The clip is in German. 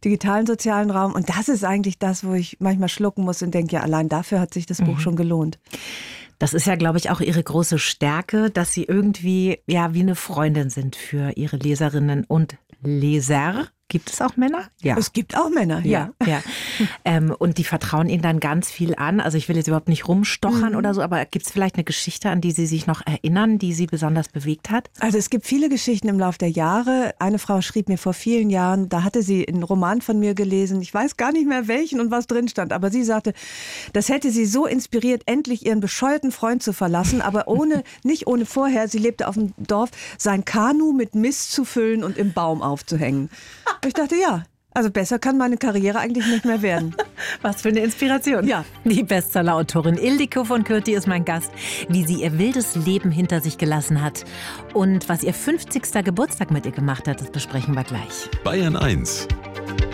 digitalen sozialen Raum. Und das ist eigentlich das, wo ich manchmal schlucken muss und denke, ja, allein dafür hat sich das Buch schon gelohnt. Das ist ja, glaube ich, auch Ihre große Stärke, dass Sie irgendwie ja wie eine Freundin sind für Ihre Leserinnen und Leser. Gibt es auch Männer? Ja. Es gibt auch Männer, ja. Und die vertrauen Ihnen dann ganz viel an. Also ich will jetzt überhaupt nicht rumstochern oder so, aber gibt es vielleicht eine Geschichte, an die Sie sich noch erinnern, die Sie besonders bewegt hat? Also es gibt viele Geschichten im Laufe der Jahre. Eine Frau schrieb mir vor vielen Jahren, da hatte sie einen Roman von mir gelesen. Ich weiß gar nicht mehr welchen und was drin stand, aber sie sagte, das hätte sie so inspiriert, endlich ihren bescheuerten Freund zu verlassen, aber nicht ohne vorher, sie lebte auf dem Dorf, sein Kanu mit Mist zu füllen und im Baum aufzuhängen. Ich dachte, ja, also besser kann meine Karriere eigentlich nicht mehr werden. Was für eine Inspiration. Ja. Die Bestseller-Autorin Ildiko von Kürti ist mein Gast. Wie sie ihr wildes Leben hinter sich gelassen hat und was ihr 50. Geburtstag mit ihr gemacht hat, das besprechen wir gleich. Bayern 1